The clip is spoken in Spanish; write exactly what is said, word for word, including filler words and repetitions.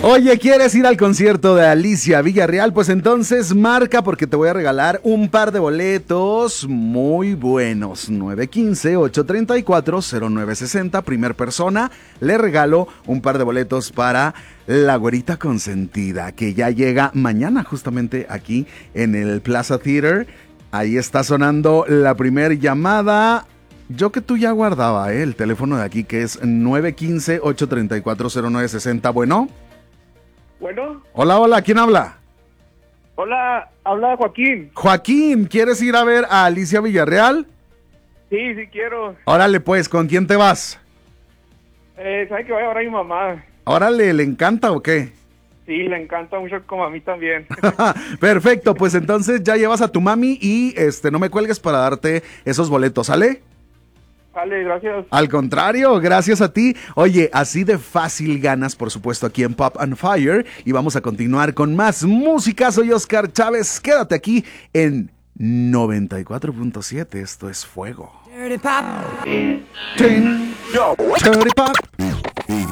Oye, ¿quieres ir al concierto de Alicia Villarreal? Pues entonces marca porque te voy a regalar un par de boletos muy buenos. nueve uno cinco, ocho tres cuatro, cero nueve seis cero, primer persona. Le regalo un par de boletos para La Güerita Consentida, que ya llega mañana justamente aquí en el Plaza Theater. Ahí está sonando la primera llamada. Yo que tú ya guardaba, ¿eh? El teléfono de aquí que es nueve uno cinco, ocho tres cuatro, cero nueve seis cero. Bueno. Bueno. Hola, hola, ¿quién habla? Hola, habla Joaquín. Joaquín, ¿quieres ir a ver a Alicia Villarreal? Sí, sí quiero. Órale pues, ¿con quién te vas? Eh, ¿Sabes que va a llevar a mi mamá? Órale, ¿le encanta o qué? Sí, le encanta mucho como a mí también. Perfecto, pues entonces ya llevas a tu mami y este no me cuelgues para darte esos boletos, ¿sale? Vale, gracias. Al contrario, gracias a ti. Oye, así de fácil ganas, por supuesto, aquí en Pop and Fire. Y vamos a continuar con más música. Soy Oscar Chávez. Quédate aquí en noventa y cuatro punto siete. Esto es Fuego. Dirty Pop. Dirty Pop.